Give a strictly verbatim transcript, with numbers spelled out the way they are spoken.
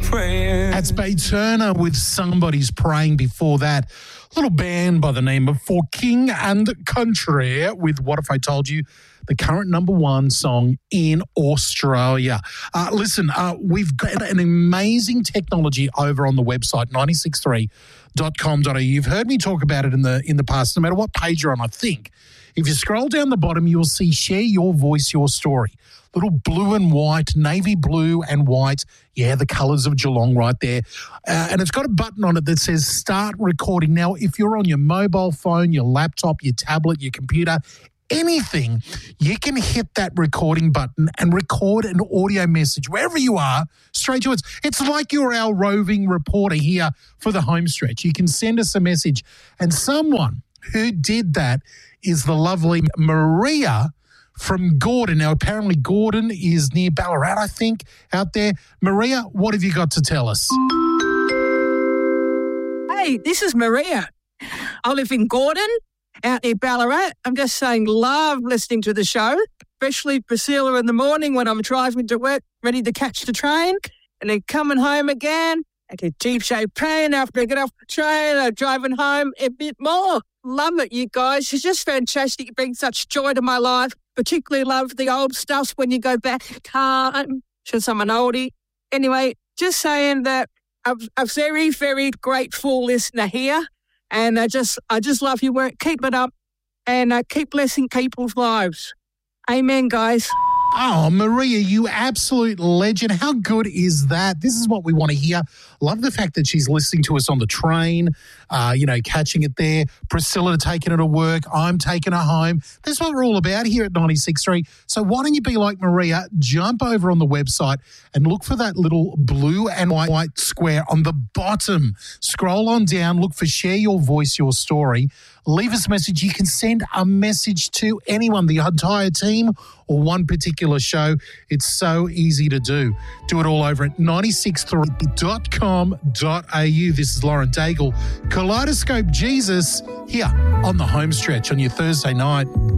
praying. That's Bay Turner with Somebody's Praying. Before that, a little band by the name of For King and Country with What If I Told You, the current number one song in Australia. Uh, listen, uh, we've got an amazing technology over on the website, nine six three dot com dot a u. You've heard me talk about it in the in the past, no matter what page you're on, I think. If you scroll down the bottom, you'll see Share Your Voice, Your Story. Little blue and white, navy blue and white. Yeah, the colours of Geelong right there. Uh, and it's got a button on it that says Start Recording. Now, if you're on your mobile phone, your laptop, your tablet, your computer, anything, you can hit that recording button and record an audio message wherever you are, straight to us. It's like you're our roving reporter here for the home stretch. You can send us a message. And someone who did that is the lovely Maria from Gordon. Now, apparently Gordon is near Ballarat, I think, out there. Maria, what have you got to tell us? Hey, this is Maria. I live in Gordon, out near Ballarat. I'm just saying, love listening to the show, especially Priscilla in the morning when I'm driving to work, ready to catch the train, and then coming home again, and a deep champagne after I get off the train, I'm driving home a bit more. Love it, you guys. It's just fantastic. You bring such joy to my life. Particularly love the old stuff when you go back in time. Since I'm an oldie. Anyway, just saying that I'm a very, very grateful listener here. And I just I just love your work. Keep it up. And uh, keep blessing people's lives. Amen, guys. Oh, Maria, you absolute legend. How good is that? This is what we want to hear. Love the fact that she's listening to us on the train, uh, you know, catching it there. Priscilla taking her to work. I'm taking her home. That's what we're all about here at ninety-six point three. So why don't you be like Maria, jump over on the website and look for that little blue and white, white square on the bottom. Scroll on down, look for Share Your Voice, Your Story. Leave us a message. You can send a message to anyone, the entire team or one particular show. It's so easy to do. Do it all over at nine six three dot com dot a u. This is Lauren Daigle, Kaleidoscope Jesus, here on the home stretch on your Thursday night.